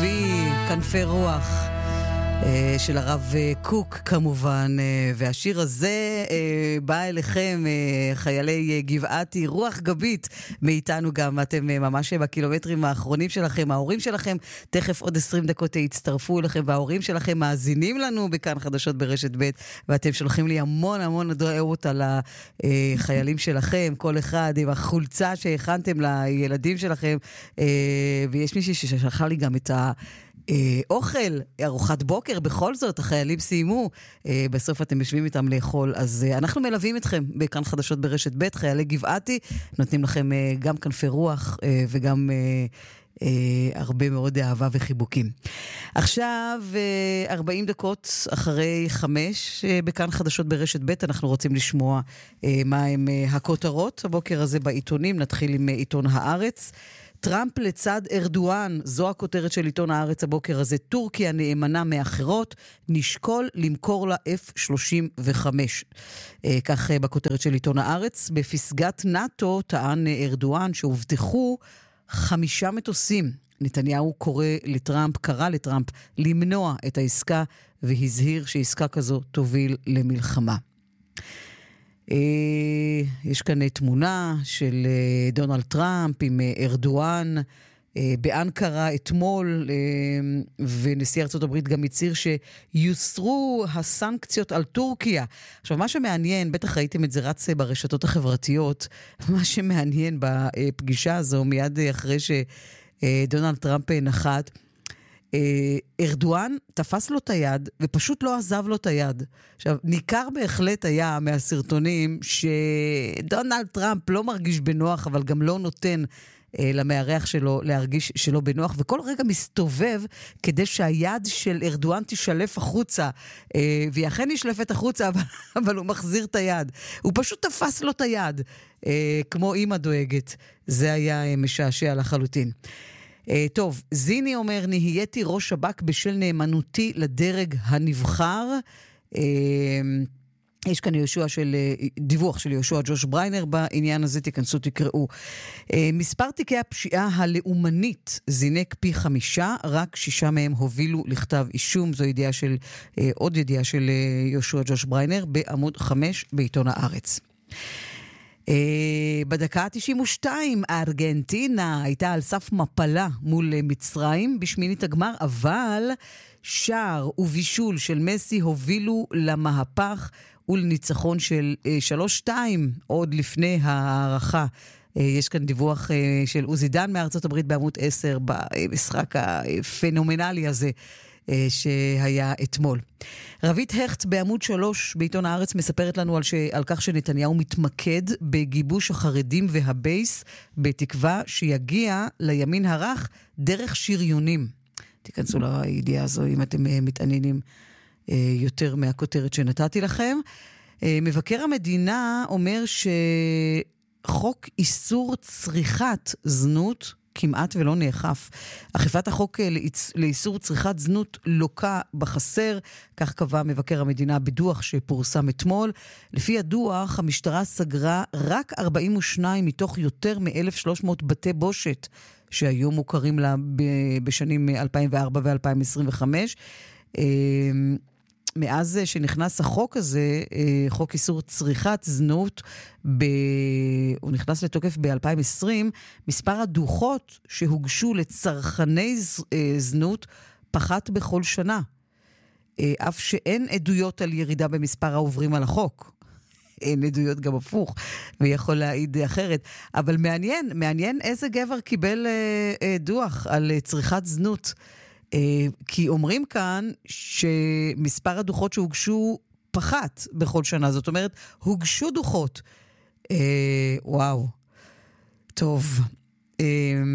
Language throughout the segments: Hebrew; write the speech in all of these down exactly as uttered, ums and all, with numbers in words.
אהובי, כנפי רוח של הרב קוק כמובן, והשיר הזה בא אליכם, חיילי גבעתי, רוח גבית מאיתנו גם, אתם ממש בקילומטרים האחרונים שלכם, ההורים שלכם תכף עוד עשרים דקות יצטרפו אליכם, וההורים שלכם מאזינים לנו בכאן חדשות ברשת ב', ואתם שולחים לי המון המון הודעות על החיילים שלכם, כל אחד עם החולצה שהכנתם לילדים שלכם, ויש מישהי ששלחה לי גם את ה... אוכל, ארוחת בוקר, בכל זאת, החיילים סיימו, בסוף אתם יושבים איתם לאכול, אז אנחנו מלווים אתכם בכאן חדשות ברשת ב', חיילי גבעתי, נותנים לכם גם כנפי רוח וגם הרבה מאוד אהבה וחיבוקים. עכשיו, ארבעים דקות אחרי חמש, בכאן חדשות ברשת ב', אנחנו רוצים לשמוע מה הם הכותרות הבוקר הזה בעיתונים. נתחיל עם עיתון הארץ. טראמפ לצד ארדואן, זו הכותרת של עיתון הארץ הבוקר הזה. טורקיה נאמנה מאחרות, נשקול למכור לה אף שלושים וחמש. כך בכותרת של עיתון הארץ. בפסגת נאטו טען ארדואן שהובטחו חמישה מטוסים. נתניהו קורא לטראמפ, קרא לטראמפ למנוע את העסקה, והזהיר שעסקה כזו תוביל למלחמה. יש כאן תמונה של דונלד טראמפ עם ארדואן באנקרה אתמול, ונשיא ארצות הברית גם הצהיר שיוסרו הסנקציות על טורקיה. עכשיו, מה שמעניין, בטח ראיתם את זה רץ ברשתות החברתיות, מה שמעניין בפגישה הזו, מיד אחרי שדונלד טראמפ נחת, ארדואן תפס לו את היד ופשוט לא עזב לו את היד. עכשיו, ניכר בהחלט היה מהסרטונים שדונלד טראמפ לא מרגיש בנוח, אבל גם לא נותן אה, למארח שלו להרגיש שלא בנוח, וכל רגע מסתובב כדי שהיד של ארדואן תשלף החוצה, אה, והיא אכן נשלפת החוצה, אבל, אבל הוא מחזיר את היד. הוא פשוט תפס לו את היד, אה, כמו אמא דואגת. זה היה אה, משעשע לחלוטין. Uh, טוב, זיני אומר, נהייתי ראש שב"כ בשל נאמנותי לדרג הנבחר. Uh, יש כאן יהושע של, uh, דיווח של יהושע ג'וש בריינר בעניין הזה, תיכנסו, תקראו. Uh, מספר תיקי הפשיעה הלאומנית זינק פי חמישה, רק שישה מהם הובילו לכתב אישום. זו ידיעה של, uh, עוד ידיעה של uh, יהושע ג'וש בריינר בעמוד חמש בעיתון הארץ. Uh, בדקה ה-תשעים ושתיים ארגנטינה הייתה על סף מפלה מול uh, מצרים בשמינית הגמר, אבל שער ובישול של מסי הובילו למהפך ולניצחון של uh, שלוש שתיים עוד לפני הערכה. Uh, יש כאן דיווח uh, של עוזי דן מארצות הברית בעמוד עשר במשחק הפנומנלי הזה שהיה אתמול. רבית הכט בעמוד שלוש בעיתון הארץ מספרת לנו על, ש... על כך שנתניהו מתמקד בגיבוש החרדים והבייס, בתקווה שיגיע לימין הרך דרך שריונים. תיכנסו לידיעה הזו אם אתם מתעניינים יותר מהכותרת שנתתי לכם. מבקר המדינה אומר שחוק איסור צריכת זנות כמעט ולא נאכף. אכיפת החוק לאיסור צריכת זנות לוקה בחסר, כך קבע מבקר המדינה בדוח שפורסם אתמול. לפי הדוח, המשטרה סגרה רק ארבעים ושניים מתוך יותר מ-אלף ושלוש מאות בתי בושת, שהיו מוכרים לה בשנים אלפיים וארבע ו-אלפיים עשרים וחמש. מאז שנכנס החוק הזה, חוק איסור צריכת זנות, ב... הוא נכנס לתוקף ב-אלפיים ועשרים, מספר הדוחות שהוגשו לצרכני זנות פחת בכל שנה. אף שאין עדויות על ירידה במספר העוברים על החוק. אין עדויות גם הפוך, ויכול להעיד אחרת. אבל מעניין, מעניין איזה גבר קיבל דוח על צריכת זנות. כי אומרים כאן שמספר הדוחות שהוגשו פחת בכל שנה, זאת אומרת, הוגשו דוחות. אה, וואו. טוב. אה,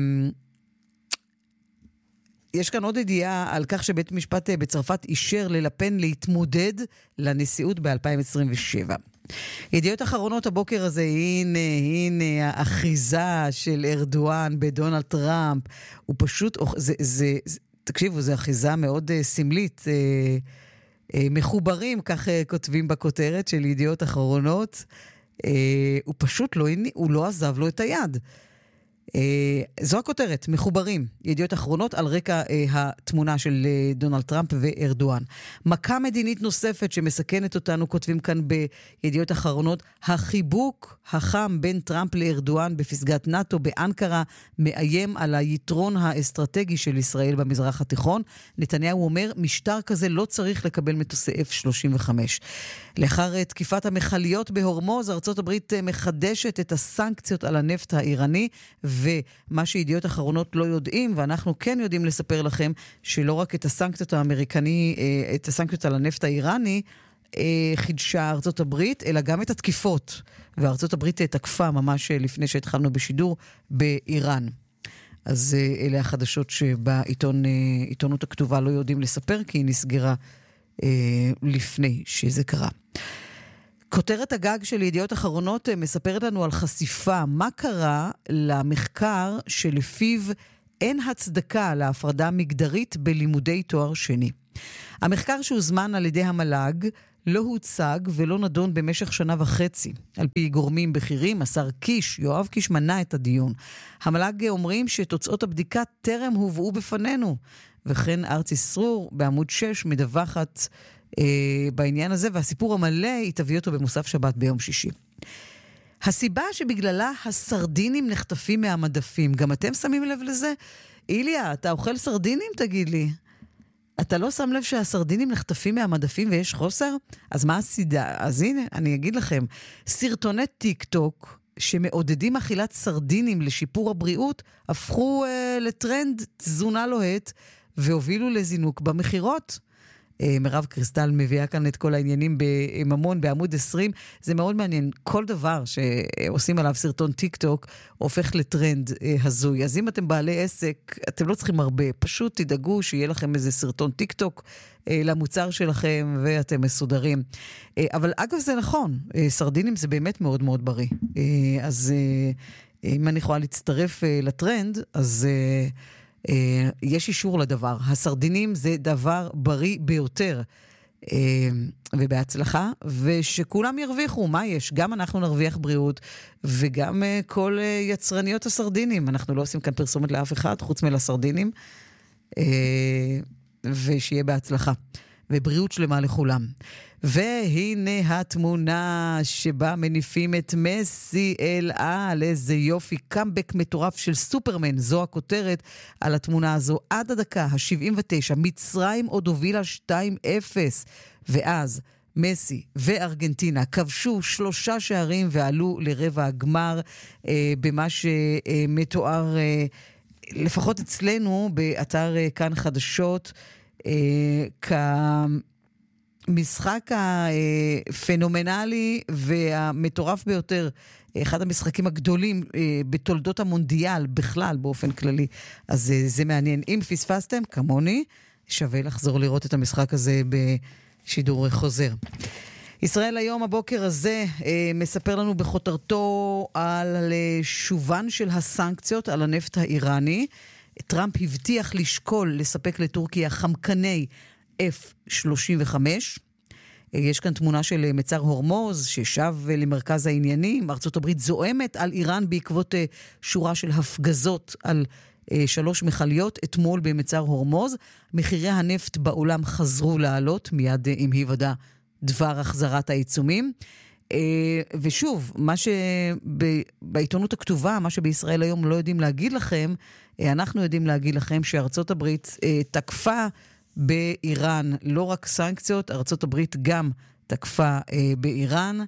יש כאן עוד ידיעה על כך שבית משפט בצרפת אישר ללפן להתמודד לנשיאות ב-אלפיים עשרים ושבע. ידיעות אחרונות הבוקר הזה, הנה, הנה, האחיזה של ארדואן בדונלד טראמפ. הוא פשוט, זה, זה, זה תקשיבו, זו אחיזה מאוד uh, סמלית, uh, uh, מחוברים, כך uh, כותבים בכותרת של ידיעות אחרונות, uh, הוא פשוט לא, הוא לא עזב לו את היד. Uh, זו הכותרת, מחוברים, ידיעות אחרונות על רקע התמונה של דונלד טראמפ וארדואן. מכה מדינית נוספת שמסכנת אותנו, כותבים כאן בידיעות אחרונות, החיבוק החם בין טראמפ לארדואן בפסגת נאטו באנקרה מאיים על היתרון האסטרטגי של ישראל במזרח התיכון. נתניהו אומר, משטר כזה לא צריך לקבל מטוסי אף שלושים וחמש. לאחר תקיפת המחליות בהורמוז, ארצות הברית מחדשת את הסנקציות על הנפט האיראני, ומה שידיעות אחרונות לא יודעים, ואנחנו כן יודעים לספר לכם, שלא רק את הסנקציות האמריקני, את הסנקציות על הנפט האיראני, חידשה ארצות הברית, אלא גם את התקיפות. וארצות הברית תקפה ממש לפני שהתחלנו בשידור באיראן. אז אלה החדשות שבעיתונות הכתובה לא יודעים לספר, כי היא נסגרה לפני שזה קרה. כותרת הגג של ידיעות אחרונות מספרת לנו על חשיפה. מה קרה למחקר שלפיו אין הצדקה להפרדה המגדרית בלימודי תואר שני? המחקר שהוזמן על ידי המל"ג לא הוצג ולא נדון במשך שנה וחצי. על פי גורמים בכירים, השר קיש, יואב קיש מנע את הדיון. המל"ג אומרים שתוצאות הבדיקה טרם הובאו בפנינו. וכן ארצי סרור בעמוד שש מדווחת אה, בעניין הזה, והסיפור המלא היא תביא אותו במוסף שבת ביום שישי. הסיבה שבגללה הסרדינים נחטפים מהמדפים, גם אתם שמים לב לזה? איליה, אתה אוכל סרדינים? תגיד לי. אתה לא שם לב שהסרדינים נחטפים מהמדפים ויש חוסר? אז מה הסידה? אז הנה, אני אגיד לכם, סרטוני טיק טוק שמעודדים אכילת סרדינים לשיפור הבריאות, הפכו אה, לטרנד תזונה לוהט, והובילו לזינוק במחירות. מירב קריסטל מביאה כאן את כל העניינים בממון בעמוד עשרים. זה מאוד מעניין. כל דבר שעושים עליו סרטון טיק טוק הופך לטרנד הזוי. אז אם אתם בעלי עסק, אתם לא צריכים הרבה. פשוט תדאגו שיהיה לכם איזה סרטון טיק טוק למוצר שלכם ואתם מסודרים. אבל אגב זה נכון. סרדינים זה באמת מאוד מאוד בריא. אז אם אני יכולה להצטרף לטרנד, אז Uh, יש אישור לדבר. הסרדינים זה דבר בריא ביותר, uh, ובהצלחה, ושכולם ירוויחו. מה יש? גם אנחנו נרוויח בריאות, וגם uh, כל uh, יצרניות הסרדינים. אנחנו לא עושים כאן פרסומת לאף אחד, חוץ מלסרדינים, uh, ושיהיה בהצלחה. ובריאות שלמה לכולם. והנה התמונה שבה מניפים את מסי אל על, איזה יופי, קאמבק מטורף של סופרמן, זו הכותרת על התמונה הזו. עד הדקה ה-שבעים ותשע, מצרים עוד הובילה שתיים אפס, ואז מסי וארגנטינה כבשו שלושה שערים ועלו לרבע הגמר, אה, במה שמתואר, אה, לפחות אצלנו, באתר אה, כאן חדשות, אה, כ... משחק הפנומנלי והמטורף ביותר, אחד המשחקים הגדולים בתולדות המונדיאל בכלל באופן כללי. אז זה מעניין. אם פספסתם, כמוני, שווה לחזור לראות את המשחק הזה בשידור חוזר. ישראל היום הבוקר הזה מספר לנו בכותרתו על שובן של הסנקציות על הנפט האיראני. טראמפ הבטיח לשקול לספק לטורקיה חמקני אף שלושים וחמש. יש כאן תמונה של מצר הורמוז ששב למרכז העניינים. ארצות הברית זועמת על איראן בעקבות שורה של הפגזות על שלוש מחליות אתמול במצר הורמוז. מחירי הנפט בעולם חזרו לעלות מיד עם היוודע דבר החזרת העיצומים. ושוב, מה שבעיתונות הכתובה, מה שבישראל היום לא יודעים להגיד לכם, אנחנו יודעים להגיד לכם שארצות הברית תקפה באיראן, לא רק סנקציות, ארצות הברית גם תקפה אה, באיראן,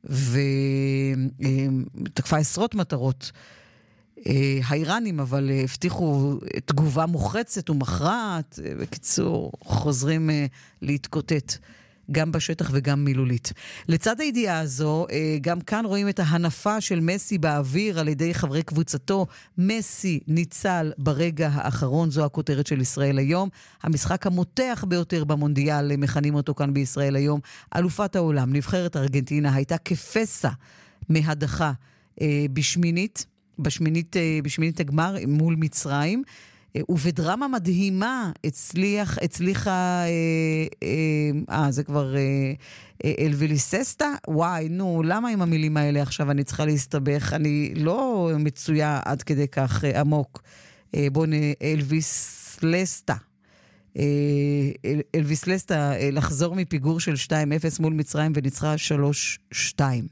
ותקפה עשרות מטרות אה, האיראנים, אבל אה, הבטיחו תגובה מוחצת ומכרעת. אה, בקיצור, חוזרים אה, להתקוטט, גם בשטח וגם מילולית. לצד הידיעה הזו, גם כאן רואים את ההנפה של מסי באוויר על ידי חברי קבוצתו. מסי ניצל ברגע האחרון, זו הכותרת של ישראל היום. המשחק המותח ביותר במונדיאל, מכנים אותו כאן בישראל היום. אלופת העולם, נבחרת ארגנטינה, הייתה כפסע מהדחה בשמינית, בשמינית, בשמינית הגמר מול מצרים. ובדרמה מדהימה הצליח, הצליחה, אה, זה כבר אלוויסלסטה? וואי, נו, למה עם המילים האלה עכשיו אני צריכה להסתבך? אני לא מצויה עד כדי כך עמוק. בואו אלוויסלסטה. אלוויסלסטה לחזור מפיגור של שתיים אפס מול מצרים וניצחה שלוש שתיים.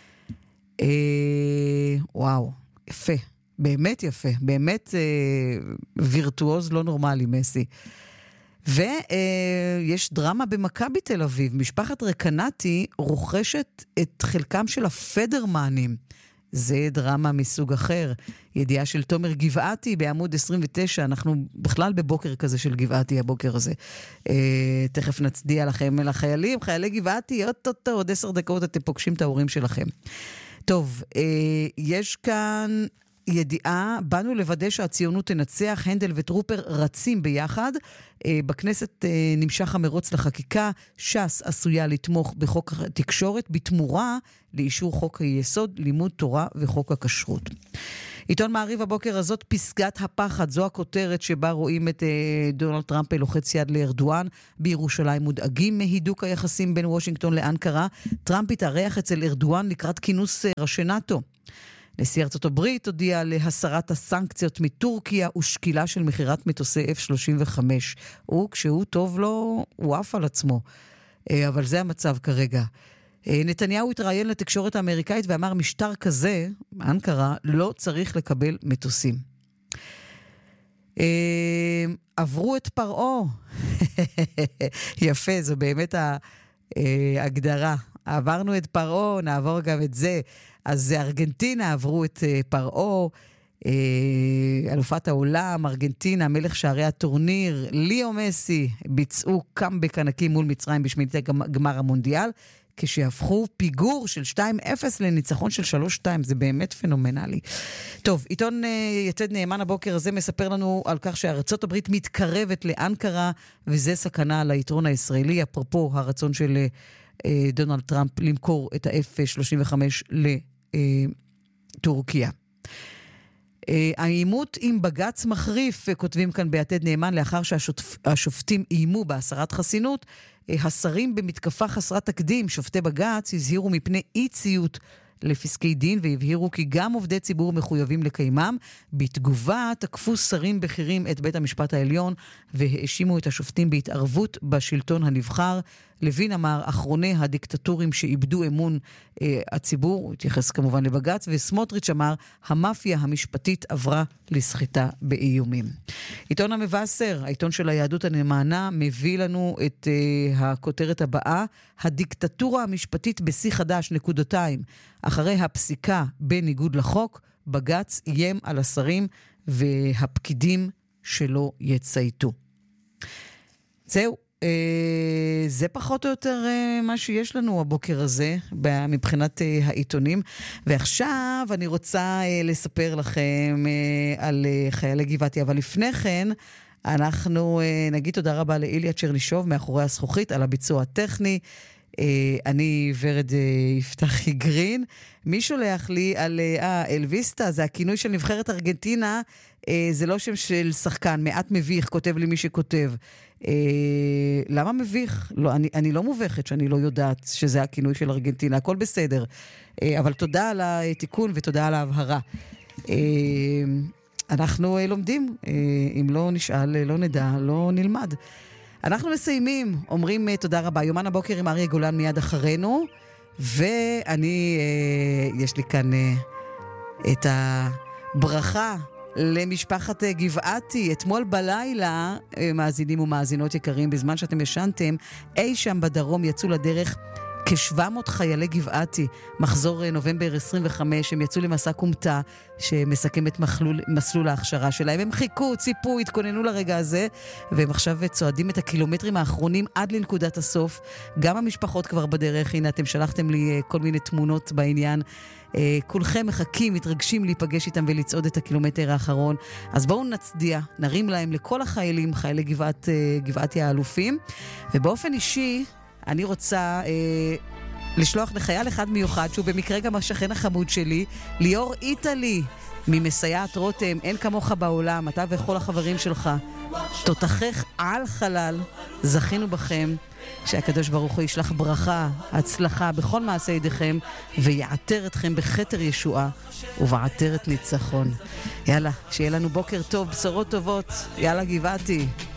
וואו, יפה. באמת יפה, באמת אה, וירטואוז לא נורמלי, מסי. ויש אה, דרמה במכבי תל אביב. משפחת רקנטי רוכשת את חלקם של הפדרמנים. זה דרמה מסוג אחר. ידיעה של תומר גבעתי בעמוד עשרים ותשע. אנחנו בכלל בבוקר כזה של גבעתי, הבוקר הזה. אה, תכף נצדיע לכם, לחיילים, חיילי גבעתי, עוד, עוד עשר דקות אתם פוגשים את ההורים שלכם. טוב, אה, יש כאן ידיעה, באנו לוודא שהציונות תנצח, הנדל וטרופר רצים ביחד, אה, בכנסת אה, נמשך המרוץ לחקיקה, ש"ס עשויה לתמוך בחוק התקשורת, בתמורה לאישור חוק היסוד, לימוד תורה וחוק הכשרות. עיתון מעריב הבוקר הזאת, פסגת הפחד, זו הכותרת שבה רואים את אה, דונלד טראמפ לוחץ יד לארדואן, בירושלים מודאגים מהידוק היחסים בין וושינגטון לאנקרה, טראמפ התארח אצל ארדואן לקראת כינוס אה, ראשי נאטו. נשיא ארצות הברית הודיע להסרת הסנקציות מטורקיה ושקילה של מחירת מטוסי אף שלושים וחמש. הוא, כשהוא טוב לו, הוא עף על עצמו. אבל זה המצב כרגע. נתניהו התראיין לתקשורת האמריקאית ואמר, משטר כזה, אנקרה, לא צריך לקבל מטוסים. עברו את פרעה. יפה, זו באמת ההגדרה. עברנו את פרעה, נעבור גם את זה. אז ארגנטינה עברו את פרעה, אלופת העולם, ארגנטינה, מלך שערי הטורניר, ליאו מסי, ביצעו קאמבק ענקי מול מצרים בשמינית גמר המונדיאל, כשהפכו פיגור של שתיים אפס לניצחון של שלוש שתיים, זה באמת פנומנלי. טוב, עיתון יתד נאמן הבוקר הזה מספר לנו על כך שארצות הברית מתקרבת לאנקרה, וזה סכנה ליתרון הישראלי, אפרופו הרצון של דונלד טראמפ למכור את ה-אף שלושים וחמש לטורקיה. העימות עם בג"ץ מחריף, כותבים כאן ביתד נאמן, לאחר שהשופטים איימו בהסרת חסינות, השרים במתקפה חסרת תקדים, שופטי בג"ץ, הזהירו מפני אי ציות לפסקי דין, והבהירו כי גם עובדי ציבור מחויבים לקיימם. בתגובה תקפו שרים בכירים את בית המשפט העליון, והאשימו את השופטים בהתערבות בשלטון הנבחר. לוין אמר, אחרוני הדיקטטורים שאיבדו אמון אה, הציבור, הוא התייחס כמובן לבג"ץ, וסמוטריץ' אמר, המאפיה המשפטית עברה לסחיטה באיומים. עיתון המבשר, העיתון של היהדות הנאמנה, מביא לנו את אה, הכותרת הבאה, הדיקטטורה המשפטית בשיא חדש, נקודתיים. אחרי הפסיקה בניגוד לחוק, בג"ץ איים על השרים והפקידים שלא יצייתו. זהו. Uh, זה פחות או יותר uh, מה שיש לנו הבוקר הזה מבחינת uh, העיתונים. ועכשיו אני רוצה uh, לספר לכם uh, על uh, חיילי גבעתי, אבל לפני כן אנחנו uh, נגיד תודה רבה לאיליה צ'רנישוב מאחורי הזכוכית על הביצוע הטכני. Uh, אני ורד uh, יפתחי גרין. מי שולח לי על אה, אלוויסטה, זה הכינוי של נבחרת ארגנטינה, אה, זה לא שם של שחקן, מעט מביך, כותב לי מי שכותב. אה, למה מביך? לא, אני, אני לא מובכת שאני לא יודעת שזה הכינוי של ארגנטינה, הכל בסדר. אה, אבל תודה על התיקון ותודה על ההבהרה. אה, אנחנו אה, לומדים, אה, אם לא נשאל, לא נדע, לא נלמד. אנחנו מסיימים, אומרים תודה רבה. יומן הבוקר עם אריה גולן מיד אחרינו, ואני, אה, יש לי כאן אה, את הברכה למשפחת אה, גבעתי. אתמול בלילה, אה, מאזינים ומאזינות יקרים, בזמן שאתם ישנתם, אי שם בדרום יצאו לדרך כ-שבע מאות חיילי גבעתי, מחזור נובמבר עשרים וחמש, הם יצאו למסע קומטה שמסכם את מחלול, מסלול ההכשרה שלהם. הם חיכו, ציפו, התכוננו לרגע הזה, והם עכשיו צועדים את הקילומטרים האחרונים עד לנקודת הסוף. גם המשפחות כבר בדרך, הנה אתם שלחתם לי כל מיני תמונות בעניין. כולכם מחכים, מתרגשים להיפגש איתם ולצעוד את הקילומטר האחרון. אז בואו נצדיע, נרים להם לכל החיילים, חיילי גבעת, גבעתי האלופים. ובאופן אישי, אני רוצה אה, לשלוח לחייל אחד מיוחד, שהוא במקרה גם השכן החמוד שלי, ליאור איטלי, ממסייעת רותם, אין כמוך בעולם, אתה וכל החברים שלך. תותחך על חלל, זכינו בכם, שהקדוש ברוך הוא ישלח ברכה, הצלחה בכל מעשה ידיכם, ויעטר אתכם בכתר ישועה ובעטרת ניצחון. יאללה, שיהיה לנו בוקר טוב, בשורות טובות, יאללה גבעתי.